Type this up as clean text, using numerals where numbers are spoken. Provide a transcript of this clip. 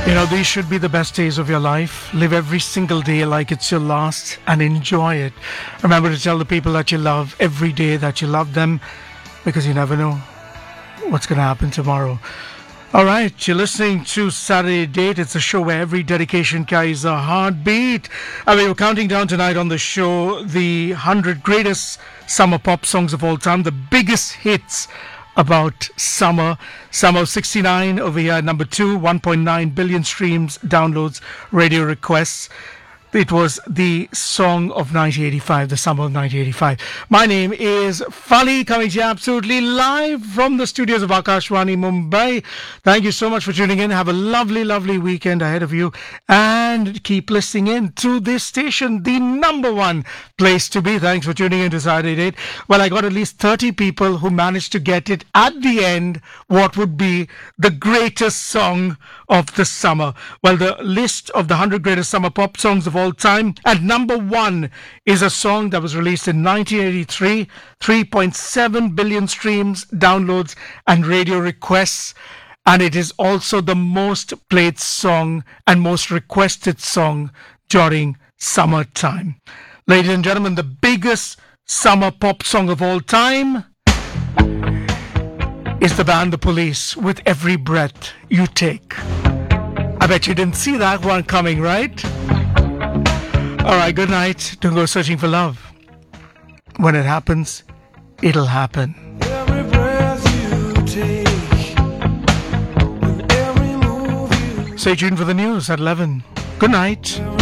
You know, these should be the best days of your life. Live every single day like it's your last and enjoy it. Remember to tell the people that you love every day that you love them, because you never know what's going to happen tomorrow. All right, you're listening to Saturday Date. It's a show where every dedication carries a heartbeat. And we were counting down tonight on the show the 100 greatest summer pop songs of all time, the biggest hits about summer. Summer 69 over here at number 2, 1.9 billion streams, downloads, radio requests. It was the song of 1985, the summer of 1985. My name is Fali, coming to you absolutely live from the studios of Akashwani, Mumbai. Thank you so much for tuning in. Have a lovely, lovely weekend ahead of you. And keep listening in to this station, the number one place to be. Thanks for tuning in to Saturday Date. Well, I got at least 30 people who managed to get it at the end, what would be the greatest song of the summer. Well, the list of the 100 greatest summer pop songs of all time. At number 1 is a song that was released in 1983, 3.7 billion streams, downloads, and radio requests. And it is also the most played song and most requested song during summertime. Ladies and gentlemen, the biggest summer pop song of all time is the band The Police with Every Breath You Take. I bet you didn't see that one coming, right? All right, good night. Don't go searching for love. When it happens, it'll happen. Every breath you take, and every move you Stay tuned for the news at 11. Good night.